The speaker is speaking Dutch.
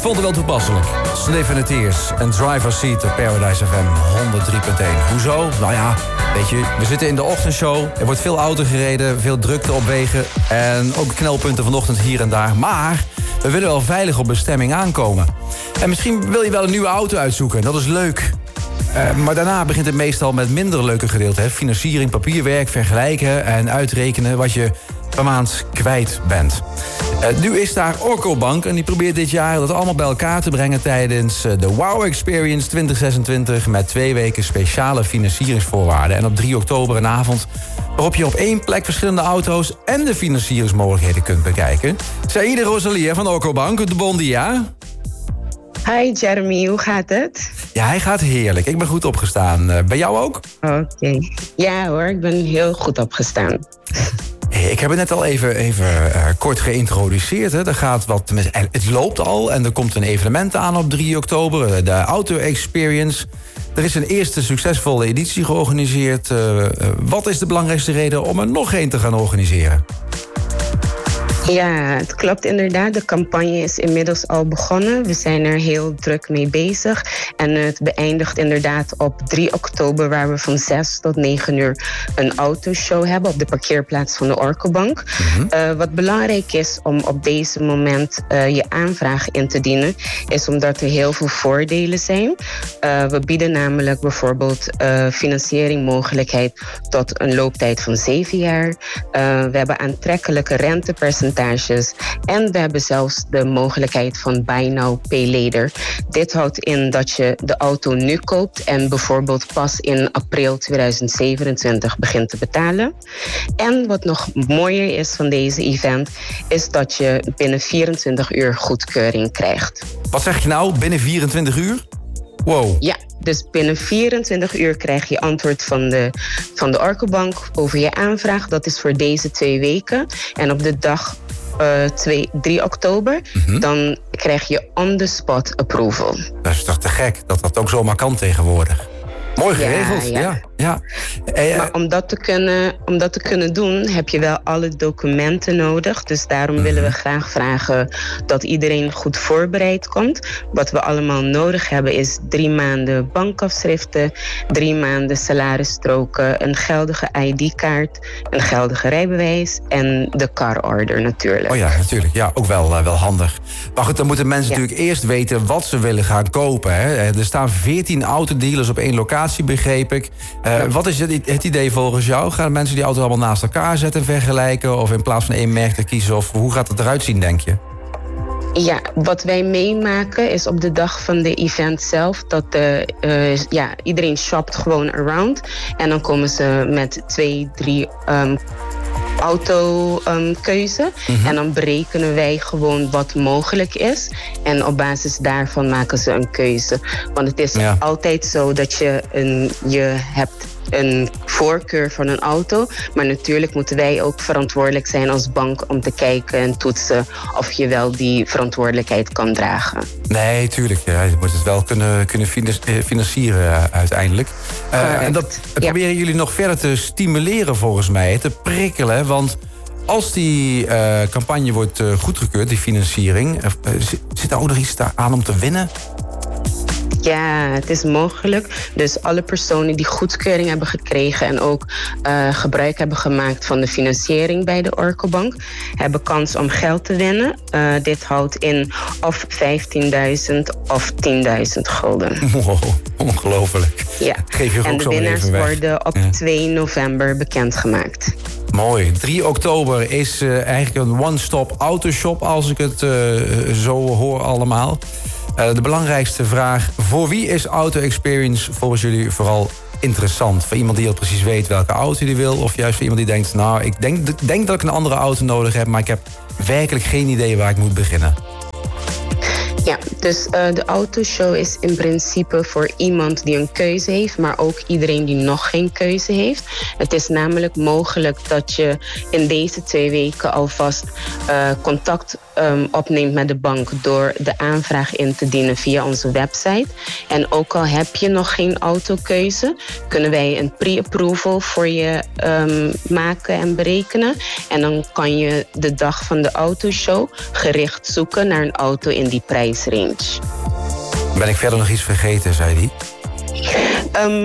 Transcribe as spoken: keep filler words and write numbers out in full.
vond het wel toepasselijk. Sniffin' Tears en Driver's Seat op Paradise F M honderd drie punt één. Hoezo? Nou ja, weet je, we zitten in de ochtendshow. Er wordt veel auto gereden, veel drukte op wegen. En ook knelpunten vanochtend hier en daar. Maar we willen wel veilig op bestemming aankomen. En misschien wil je wel een nieuwe auto uitzoeken. Dat is leuk. Uh, maar daarna begint het meestal met minder leuke gedeelten. Hè? Financiering, papierwerk, vergelijken en uitrekenen wat je per maand kwijt bent. Uh, nu is daar Orco Bank en die probeert dit jaar dat allemaal bij elkaar te brengen tijdens uh, de Wow Experience twintig zesentwintig met twee weken speciale financieringsvoorwaarden. En op drie oktober een avond waarop je op één plek verschillende auto's en de financieringsmogelijkheden kunt bekijken. Saïde Rosalie van Orco Bank, de bon dia. Hi Jeremy, hoe gaat het? Ja, hij gaat heerlijk. Ik ben goed opgestaan. Uh, bij jou ook? Oké. Okay. Ja hoor, ik ben heel goed opgestaan. Hey, ik heb het net al even, even uh, kort geïntroduceerd. Hè. Er gaat wat met, het loopt al en er komt een evenement aan op drie oktober. De Auto Experience. Er is een eerste succesvolle editie georganiseerd. Uh, uh, wat is de belangrijkste reden om er nog één te gaan organiseren? Ja, het klopt inderdaad. De campagne is inmiddels al begonnen. We zijn er heel druk mee bezig. En het beëindigt inderdaad op drie oktober... waar we van zes tot negen uur een autoshow hebben... op de parkeerplaats van de Orco Bank. Mm-hmm. Uh, wat belangrijk is om op deze moment uh, je aanvraag in te dienen... is omdat er heel veel voordelen zijn. Uh, we bieden namelijk bijvoorbeeld uh, financiering mogelijkheid... tot een looptijd van zeven jaar. Uh, we hebben aantrekkelijke rentepercentages... En we hebben zelfs de mogelijkheid van Buy Now, Pay Later. Dit houdt in dat je de auto nu koopt en bijvoorbeeld pas in april tweeduizend zevenentwintig begint te betalen. En wat nog mooier is van deze event, is dat je binnen vierentwintig uur goedkeuring krijgt. Wat zeg je nou, binnen vierentwintig uur? Wow. Ja, dus binnen vierentwintig uur krijg je antwoord van de, van de Orco Bank over je aanvraag. Dat is voor deze twee weken. En op de dag uh, twee, drie oktober, mm-hmm. dan krijg je on-the-spot approval. Dat is toch te gek dat dat ook zomaar kan tegenwoordig. Mooi geregeld, ja. ja, ja. Eh, maar om dat, te kunnen, om dat te kunnen doen heb je wel alle documenten nodig. Dus daarom mm-hmm. willen we graag vragen dat iedereen goed voorbereid komt. Wat we allemaal nodig hebben is drie maanden bankafschriften, drie maanden salarisstroken, een geldige I D-kaart, een geldige rijbewijs en de car order natuurlijk. Oh ja, natuurlijk. Ja, ook wel, uh, wel handig. Maar goed, dan moeten mensen ja. natuurlijk eerst weten wat ze willen gaan kopen. Hè. Er staan veertien autodealers op één locatie. Begreep ik. Uh, ja. Wat is het, het idee volgens jou? Gaan mensen die auto's allemaal naast elkaar zetten en vergelijken? Of in plaats van één merk te kiezen? Of hoe gaat het eruit zien, denk je? Ja, wat wij meemaken is op de dag van de event zelf... dat de, uh, ja, iedereen shopt gewoon around. En dan komen ze met twee, drie... Um, autokeuze. Um, mm-hmm. En dan berekenen wij gewoon wat mogelijk is. En op basis daarvan maken ze een keuze. Want het is ja. altijd zo dat je een, je hebt een voorkeur van een auto. Maar natuurlijk moeten wij ook verantwoordelijk zijn als bank om te kijken en toetsen of je wel die verantwoordelijkheid kan dragen. Nee, tuurlijk. Ja, je moet het wel kunnen, kunnen financieren uh, uiteindelijk. Uh, en dat proberen ja. jullie nog verder te stimuleren volgens mij, te prikkelen. Want als die uh, campagne wordt uh, goedgekeurd, die financiering, uh, zit, zit er ook nog iets aan om te winnen? Ja, het is mogelijk. Dus alle personen die goedkeuring hebben gekregen en ook uh, gebruik hebben gemaakt van de financiering bij de Orco Bank, hebben kans om geld te winnen. Uh, dit houdt in of vijftienduizend of tienduizend gulden. Wow, ongelooflijk. Ja, geef je ook en de winnaars worden op ja. twee november bekendgemaakt. Mooi. drie oktober is uh, eigenlijk een one-stop autoshop, als ik het uh, zo hoor allemaal. Uh, de belangrijkste vraag, voor wie is Auto Experience volgens jullie vooral interessant? Voor iemand die al precies weet welke auto die wil, of juist voor iemand die denkt, nou, ik denk, denk dat ik een andere auto nodig heb, maar ik heb werkelijk geen idee waar ik moet beginnen. Ja, dus uh, de autoshow is in principe voor iemand die een keuze heeft, maar ook iedereen die nog geen keuze heeft. Het is namelijk mogelijk dat je in deze twee weken alvast uh, contact um, opneemt met de bank door de aanvraag in te dienen via onze website. En ook al heb je nog geen autokeuze, kunnen wij een pre-approval voor je um, maken en berekenen. En dan kan je de dag van de autoshow gericht zoeken naar een auto in die prijsrange. Ben ik verder nog iets vergeten, zei hij? Um,